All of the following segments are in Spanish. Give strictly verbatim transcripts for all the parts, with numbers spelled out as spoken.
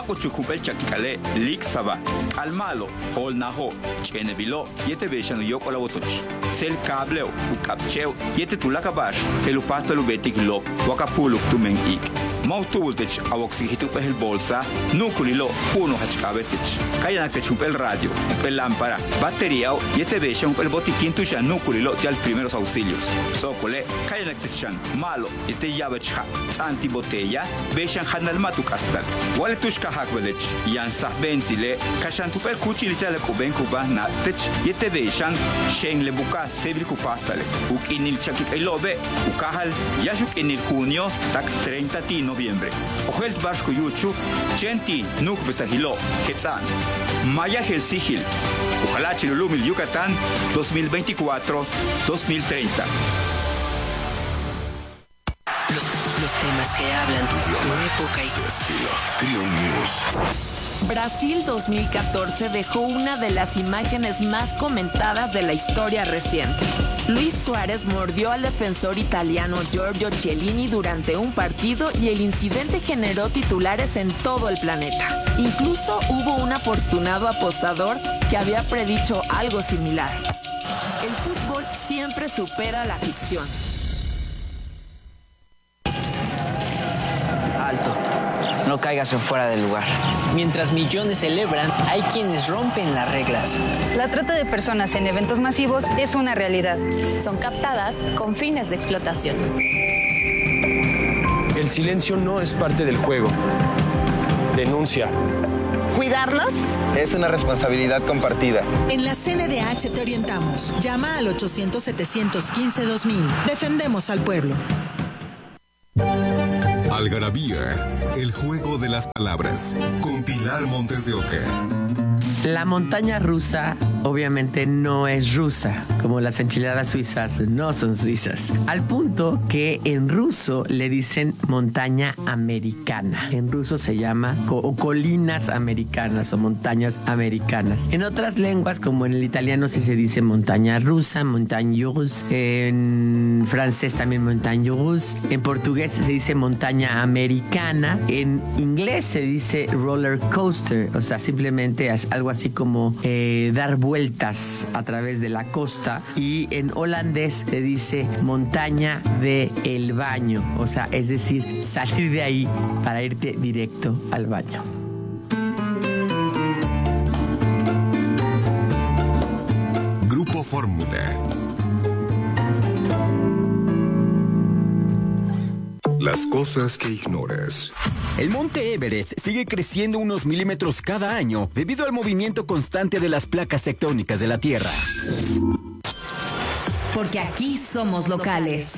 Mako chukupel chakikale, lik saba, almalo, hol naho, chenebilo, yete beshan yoko la botoch. Sel cableo, ukapcheo, yete tulakabash, telupasto lubetik lo, wakapuluk tumen ik. Mautubultech awoxigitup el bolsa, nukulilo, uno hachkabetech. Kayanakech el radio, el lámpara, batería, yete beshan el botiquín tuya nukulilo te al primeros auxilios. Sokole, kayanakechan, malo, yete yabecha, antibotella, beshan hanal matukastal. Waletushka hakbelech, yan sahbenzile, kashantupel kuchilichale kuben kuba nastech, yete beshan, shen lebuka, sebri kupastale, ukinil chakip elobe, ukahal, yashuk en el junio, tak treinta de noviembre. Ojelt Bashku Yuchu, Chenti, Nuk Besahilo, Quetzal, Maya Helsigil, Ojalá Chilulumil Yucatán, dos mil veinticuatro a dos mil treinta. Los, los temas que hablan tu idioma, tu época y tu estilo. Trio News. Brasil dos mil catorce dejó una de las imágenes más comentadas de la historia reciente. Luis Suárez mordió al defensor italiano Giorgio Chiellini durante un partido y el incidente generó titulares en todo el planeta. Incluso hubo un afortunado apostador que había predicho algo similar. El fútbol siempre supera la ficción. Alto. No caigas en fuera del lugar. Mientras millones celebran, hay quienes rompen las reglas. La trata de personas en eventos masivos es una realidad. Son captadas con fines de explotación. El silencio no es parte del juego. Denuncia. ¿Cuidarnos? Es una responsabilidad compartida. En la C N D H te orientamos. Llama al ochocientos, setecientos quince, dos mil. Defendemos al pueblo. Algarabía, el juego de las palabras, con Pilar Montes de Oca. La montaña rusa obviamente no es rusa, como las enchiladas suizas no son suizas. Al punto que en ruso le dicen montaña americana. En ruso se llama co- o colinas americanas o montañas americanas. En otras lenguas, como en el italiano, sí se dice montaña rusa, montagne russe. En francés también montagne russe. En portugués se dice montaña americana. En inglés se dice roller coaster, o sea, simplemente es algo así como eh, dar vueltas a través de la costa. Y en holandés se dice montaña de el baño, o sea, es decir, salir de ahí para irte directo al baño. Grupo Fórmula. Las cosas que ignoras. El monte Everest sigue creciendo unos milímetros cada año debido al movimiento constante de las placas tectónicas de la Tierra. Porque aquí somos locales.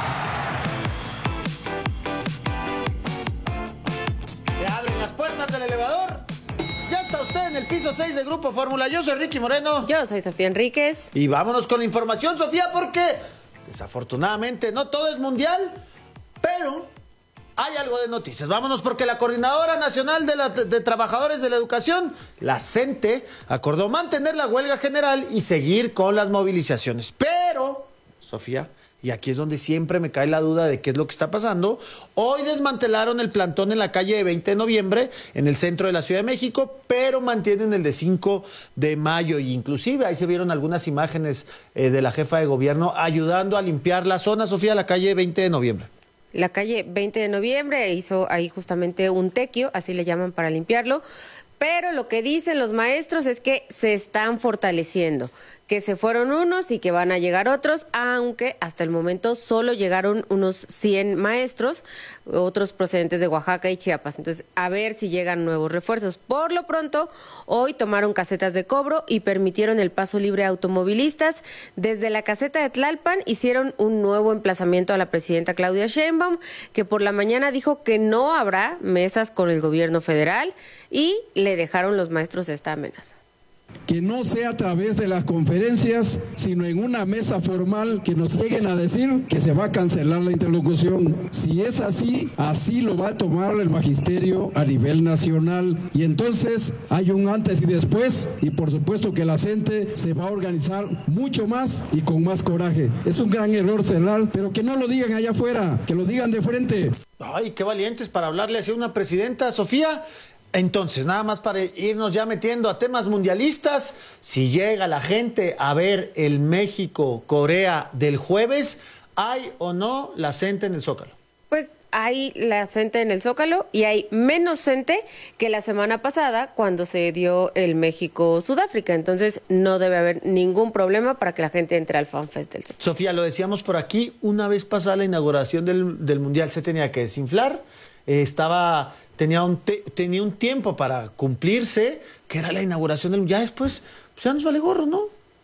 Se abren las puertas del elevador. Ya está usted en el piso seis de Grupo Fórmula. Yo soy Ricky Moreno. Yo soy Sofía Enríquez. Y vámonos con la información, Sofía, porque desafortunadamente no todo es mundial, pero hay algo de noticias. Vámonos porque la Coordinadora Nacional de, la, de Trabajadores de la Educación, la CENTE, acordó mantener la huelga general y seguir con las movilizaciones. Pero, Sofía, y aquí es donde siempre me cae la duda de qué es lo que está pasando, hoy desmantelaron el plantón en la calle de veinte de noviembre, en el centro de la Ciudad de México, pero mantienen el de cinco de mayo. Y inclusive ahí se vieron algunas imágenes eh, de la jefa de gobierno ayudando a limpiar la zona, Sofía, la calle veinte de noviembre. La calle veinte de noviembre hizo ahí justamente un tequio, así le llaman para limpiarlo, pero lo que dicen los maestros es que se están fortaleciendo, que se fueron unos y que van a llegar otros, aunque hasta el momento solo llegaron unos cien maestros, otros procedentes de Oaxaca y Chiapas. Entonces, a ver si llegan nuevos refuerzos. Por lo pronto, hoy tomaron casetas de cobro y permitieron el paso libre a automovilistas. Desde la caseta de Tlalpan hicieron un nuevo emplazamiento a la presidenta Claudia Sheinbaum, que por la mañana dijo que no habrá mesas con el gobierno federal y le dejaron los maestros esta amenaza. Que no sea a través de las conferencias, sino en una mesa formal que nos lleguen a decir que se va a cancelar la interlocución. Si es así, así lo va a tomar el magisterio a nivel nacional. Y entonces hay un antes y después, y por supuesto que la CENTE se va a organizar mucho más y con más coraje. Es un gran error cerrar, pero que no lo digan allá afuera, que lo digan de frente. Ay, qué valientes para hablarle así a una presidenta, Sofía. Entonces, nada más para irnos ya metiendo a temas mundialistas, si llega la gente a ver el México-Corea del jueves, ¿hay o no la gente en el Zócalo? Pues hay la gente en el Zócalo y hay menos gente que la semana pasada cuando se dio el México-Sudáfrica. Entonces no debe haber ningún problema para que la gente entre al FanFest del Zócalo. Sofía, lo decíamos por aquí, una vez pasada la inauguración del, del Mundial se tenía que desinflar, eh, estaba... Tenía un, te, tenía un tiempo para cumplirse, que era la inauguración del... Ya después, pues ya nos vale gorro, ¿no?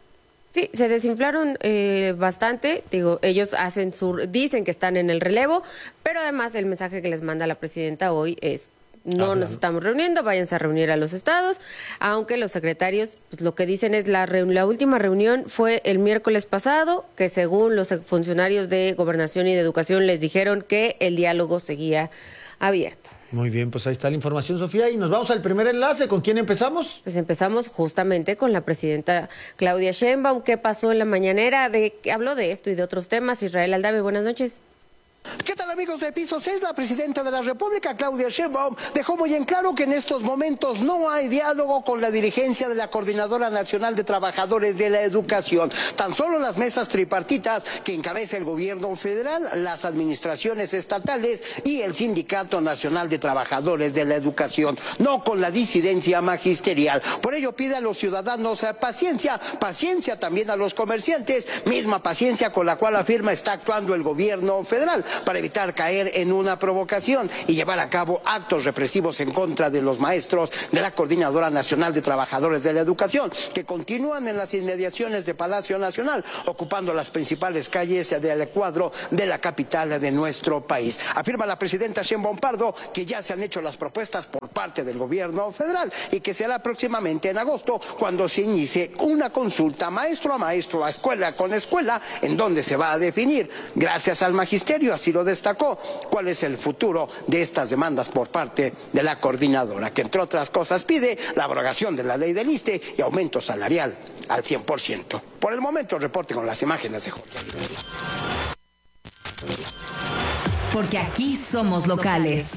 Sí, se desinflaron eh, bastante. Digo, ellos hacen su, dicen que están en el relevo, pero además el mensaje que les manda la presidenta hoy es: no ah, nos claro. estamos reuniendo, váyanse a reunir a los estados, aunque los secretarios pues, lo que dicen es la, la última reunión fue el miércoles pasado, que según los funcionarios de Gobernación y de Educación les dijeron que el diálogo seguía abierto. Muy bien, pues ahí está la información, Sofía, y nos vamos al primer enlace. ¿Con quién empezamos? Pues empezamos justamente con la presidenta Claudia Sheinbaum. ¿Qué pasó en la mañanera? De, habló de esto y de otros temas. Israel Aldave, buenas noches. ¿Qué tal, amigos de Piso seis? La presidenta de la República, Claudia Sheinbaum, dejó muy en claro que en estos momentos no hay diálogo con la dirigencia de la Coordinadora Nacional de Trabajadores de la Educación. Tan solo las mesas tripartitas que encabeza el gobierno federal, las administraciones estatales y el Sindicato Nacional de Trabajadores de la Educación, no con la disidencia magisterial. Por ello pide a los ciudadanos eh, paciencia, paciencia también a los comerciantes, misma paciencia con la cual afirma está actuando el gobierno federal, para evitar caer en una provocación y llevar a cabo actos represivos en contra de los maestros de la Coordinadora Nacional de Trabajadores de la Educación, que continúan en las inmediaciones de Palacio Nacional, ocupando las principales calles del cuadro de la capital de nuestro país. Afirma la presidenta Sheinbaum Pardo que ya se han hecho las propuestas por parte del gobierno federal y que será próximamente en agosto cuando se inicie una consulta maestro a maestro, a escuela con escuela, en donde se va a definir, gracias al magisterio, así lo destacó, cuál es el futuro de estas demandas por parte de la coordinadora, que entre otras cosas pide la abrogación de la ley del ISSSTE y aumento salarial al cien por ciento. Por el momento, reporte con las imágenes de Jorge. Porque aquí somos locales.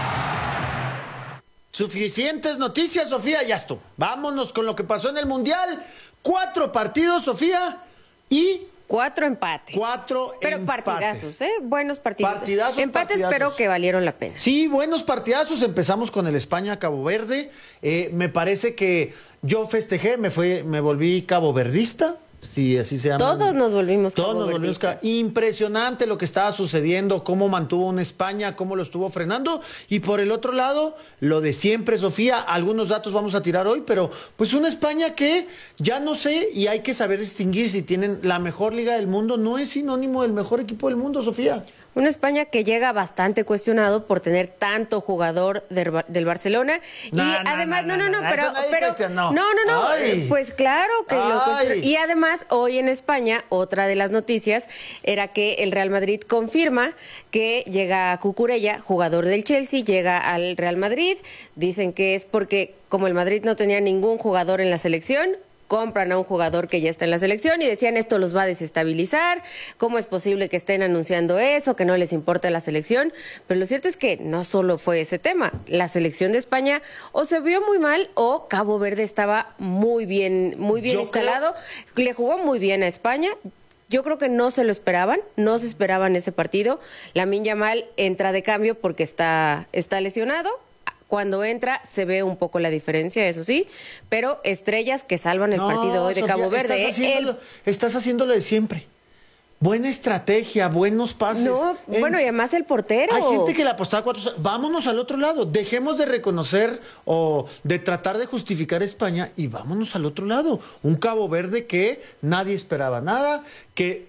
Suficientes noticias, Sofía, ya estuvo. Vámonos con lo que pasó en el Mundial. Cuatro partidos, Sofía, y... Cuatro empates. Cuatro pero empates. Pero partidazos, ¿eh? Buenos partidos. Partidazos, Empates, partidazos. Pero que valieron la pena. Sí, buenos partidazos. Empezamos con el España-Cabo Verde. Eh, me parece que yo festejé, me, fue, me volví caboverdista. Sí, así se llama. Todos nos volvimos Todos nos volvimos ca- Impresionante lo que estaba sucediendo, cómo mantuvo una España, cómo lo estuvo frenando. Y por el otro lado, lo de siempre, Sofía, algunos datos vamos a tirar hoy, pero pues una España que ya no sé, y hay que saber distinguir si tienen la mejor liga del mundo, no es sinónimo del mejor equipo del mundo, Sofía. Una España que llega bastante cuestionado por tener tanto jugador del, del Barcelona. No, y no, además, no, no, no, no, no, pero, pero cuestionó. no, no, no, Ay. pues claro que Ay. lo cuestionó. Y además, hoy en España, otra de las noticias era que el Real Madrid confirma que llega Cucurella, jugador del Chelsea, llega al Real Madrid. Dicen que es porque como el Madrid no tenía ningún jugador en la selección, compran a un jugador que ya está en la selección y decían esto los va a desestabilizar, ¿cómo es posible que estén anunciando eso, que no les importa la selección? Pero lo cierto es que no solo fue ese tema, la selección de España o se vio muy mal o Cabo Verde estaba muy bien, muy bien Yo instalado, creo... le jugó muy bien a España. Yo creo que no se lo esperaban, no se esperaban ese partido. Lamine Yamal entra de cambio porque está, está lesionado. Cuando entra se ve un poco la diferencia, eso sí, pero estrellas que salvan el no, partido hoy de Sofía, Cabo Verde. Estás haciéndolo, el... estás haciéndolo de siempre. Buena estrategia, buenos pases. No, eh, bueno, y además el portero. Hay gente que le apostaba cuatro. Vámonos al otro lado. Dejemos de reconocer o de tratar de justificar a España y vámonos al otro lado. Un Cabo Verde que nadie esperaba nada, que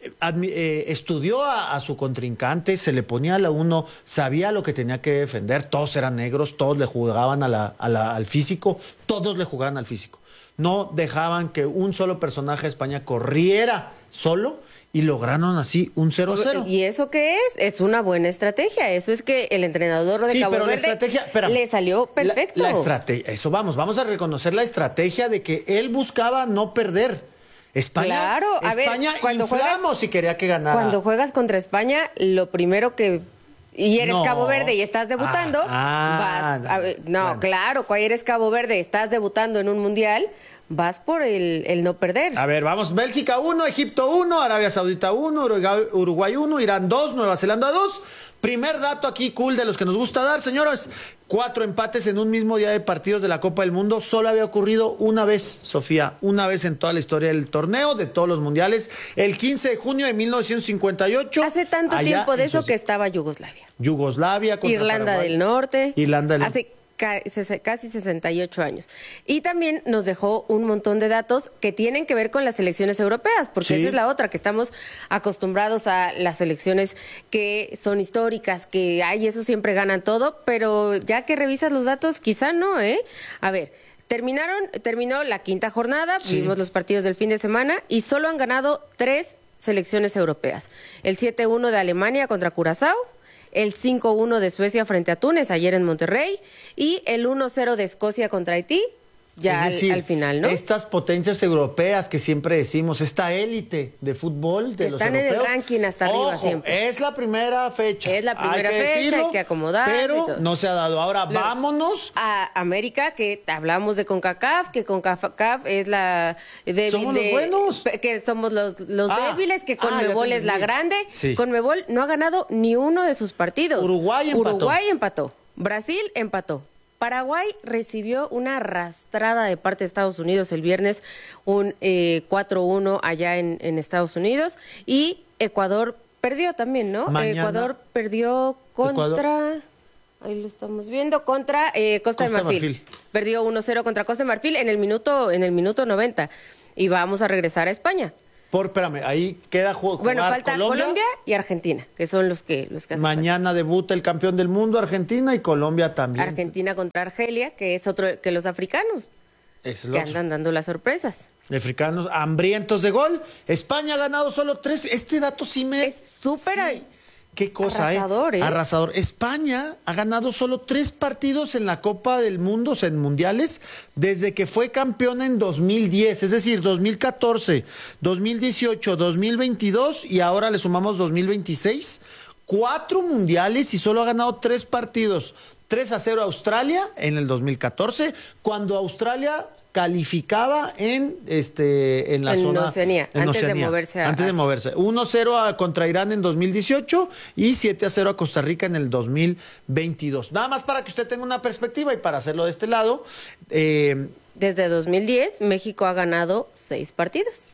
eh, estudió a, a su contrincante, se le ponía a la uno, sabía lo que tenía que defender. Todos eran negros, todos le jugaban a la, a la, al físico, todos le jugaban al físico. No dejaban que un solo personaje de España corriera solo. Y lograron así un cero a cero. ¿Y eso qué es? Es una buena estrategia. Eso es que el entrenador de sí, Cabo pero Verde la estrategia, espérame, le salió perfecto. La, la estrategia, eso vamos, vamos a reconocer la estrategia de que él buscaba no perder. España, claro, a España ver, cuando inflamos juegas, y quería que ganara. Cuando juegas contra España, lo primero que y eres No. Cabo Verde y estás debutando, Ah, vas a ver, no, bueno. claro, cuando eres Cabo Verde, estás debutando en un mundial, vas por el, el no perder. A ver, vamos, Bélgica uno, Egipto uno, Arabia Saudita uno, Uruguay uno, Irán dos, Nueva Zelanda dos. Primer dato aquí cool de los que nos gusta dar, señores. Cuatro empates en un mismo día de partidos de la Copa del Mundo. Solo había ocurrido una vez, Sofía, una vez en toda la historia del torneo, de todos los mundiales. El quince de junio de mil novecientos cincuenta y ocho. Hace tanto allá tiempo de en eso Suecia. que estaba Yugoslavia. Yugoslavia contra Irlanda Paraguay. del Norte. Irlanda del Hace ca- ses- casi sesenta y ocho años. Y también nos dejó un montón de datos que tienen que ver con las selecciones europeas, porque Sí. esa es la otra, que estamos acostumbrados a las selecciones que son históricas, que ay, eso siempre ganan todo, pero ya que revisas los datos, quizá no, ¿eh? A ver. Terminaron, terminó la quinta jornada, Sí. vimos los partidos del fin de semana y solo han ganado tres selecciones europeas. El siete uno de Alemania contra Curazao, el cinco uno de Suecia frente a Túnez ayer en Monterrey y el uno cero de Escocia contra Haití ya Es decir, al, al final, ¿no? Estas potencias europeas que siempre decimos, esta élite de fútbol de Que los están en el europeos. ranking hasta arriba Ojo, siempre. es la primera fecha. Es la primera hay que fecha, decirlo, hay que acomodarse y Pero todo. no se ha dado. Ahora Luego, vámonos. a América, que hablamos de CONCACAF, que CONCACAF es la débil Somos los de- buenos. que somos los, los Ah, débiles, que ah, ya CONMEBOL te es la entendí. grande. Sí. CONMEBOL no ha ganado ni uno de sus partidos. Uruguay empató. Uruguay empató. Brasil empató. Paraguay recibió una arrastrada de parte de Estados Unidos el viernes, un eh, cuatro uno allá en, en Estados Unidos, y Ecuador perdió también, ¿no? Mañana- Ecuador perdió contra... Ecuador- Ahí lo estamos viendo, contra eh, Costa, Costa de Marfil. Marfil. Perdió uno cero contra Costa de Marfil en el minuto en el minuto noventa. Y vamos a regresar a España. Por, espérame, ahí queda juego. Bueno, falta Colombia. y Argentina, que son los que los que hacen Mañana debuta el campeón del mundo, Argentina, y Colombia también. falta. Argentina contra Argelia, que es otro que los africanos, Es el que otro. andan dando las sorpresas. Africanos hambrientos de gol. España ha ganado solo tres. Este dato sí me... Es súper Sí. Qué cosa, arrasador, ¿eh? ¿eh? Arrasador. España ha ganado solo tres partidos en la Copa del Mundo, o sea, en mundiales, desde que fue campeón en dos mil diez, es decir, dos mil catorce, dos mil dieciocho, dos mil veintidós y ahora le sumamos dos mil veintiséis. Cuatro mundiales y solo ha ganado tres partidos. tres a cero a Australia en el dos mil catorce, cuando Australia calificaba en este en la En zona Oceanía, en antes de Oceanía, moverse a antes de Asia. moverse. uno cero a- contra Irán en dos mil dieciocho y siete a cero a Costa Rica en el dos mil veintidós. Nada más para que usted tenga una perspectiva y para hacerlo de este lado, eh, Desde dos mil diez, México ha ganado seis partidos.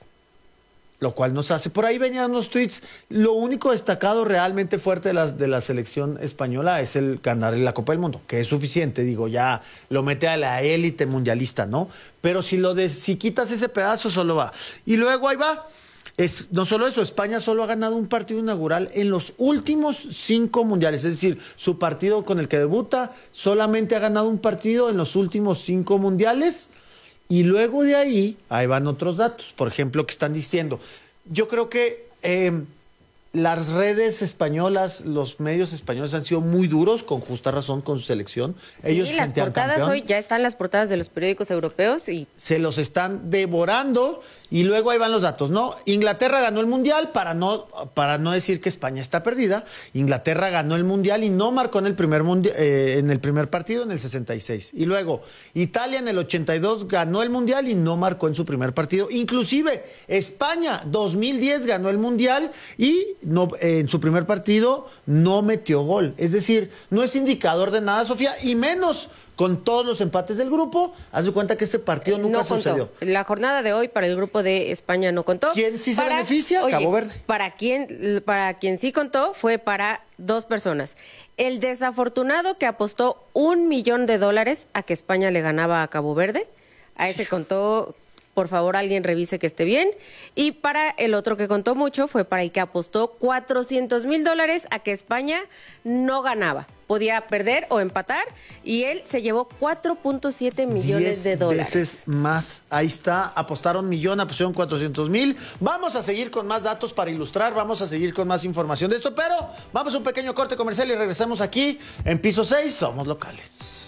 lo cual nos hace. Por ahí venían unos tweets. Lo único destacado realmente fuerte de la, de la selección española es el ganar en la Copa del Mundo, que es suficiente, digo, ya lo mete a la élite mundialista, ¿no? Pero si lo de, si quitas ese pedazo, solo va. Y luego ahí va. Es, no solo eso, España solo ha ganado un partido inaugural en los últimos cinco mundiales. Es decir, su partido con el que debuta solamente ha ganado un partido en los últimos cinco mundiales. Y luego de ahí, ahí van otros datos. Por ejemplo, que están diciendo. Yo creo que eh, las redes españolas, los medios españoles han sido muy duros, con justa razón, con su selección. Ellos sí, se las sentían portadas campeón. hoy ya están las portadas de los periódicos europeos y Se los están devorando y luego ahí van los datos, ¿no? Inglaterra ganó el Mundial, para no, para no decir que España está perdida. Inglaterra ganó el Mundial y no marcó en el primer mundi- eh, en el primer partido en el sesenta y seis. Y luego Italia en el ochenta y dos ganó el Mundial y no marcó en su primer partido. Inclusive España dos mil diez ganó el Mundial y no, eh, en su primer partido no metió gol. Es decir, no es indicador de nada, Sofía, y menos con todos los empates del grupo. Haz de cuenta que este partido nunca no contó. sucedió. La jornada de hoy para el grupo de España no contó. ¿Quién sí se Para- beneficia? oye, Cabo Verde. Para quien, para quien sí contó fue para dos personas. El desafortunado que apostó un millón de dólares a que España le ganaba a Cabo Verde. A ese contó, por favor, alguien revise que esté bien. Y para el otro que contó mucho fue para el que apostó cuatrocientos mil dólares a que España no ganaba. Podía perder o empatar y él se llevó cuatro punto siete millones de Diez dólares. veces más. Ahí está. Apostaron millón, apostaron cuatrocientos mil. Vamos a seguir con más datos para ilustrar. Vamos a seguir con más información de esto. Pero vamos a un pequeño corte comercial y regresamos aquí en Piso seis. Somos locales.